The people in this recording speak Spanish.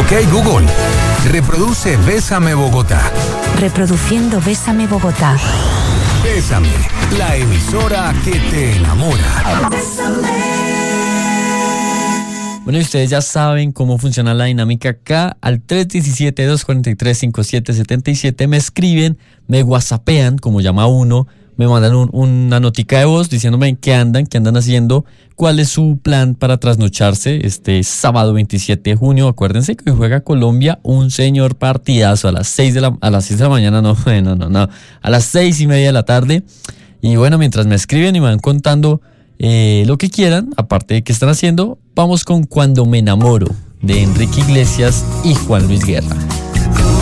Ok, Google, reproduce Bésame Bogotá. Reproduciendo Bésame Bogotá. Bésame, la emisora que te enamora. Bueno, y ustedes ya saben cómo funciona la dinámica acá. Al 317-243-5777 me escriben, me whatsappean, como llama uno, me mandan una notica de voz diciéndome en qué andan haciendo, cuál es su plan para trasnocharse este sábado 27 de junio. Acuérdense que juega Colombia, un señor partidazo a las 6 de la mañana, no, a las 6:30 de la tarde. Y bueno, mientras me escriben y me van contando lo que quieran, aparte de qué están haciendo, vamos con Cuando me enamoro, de Enrique Iglesias y Juan Luis Guerra.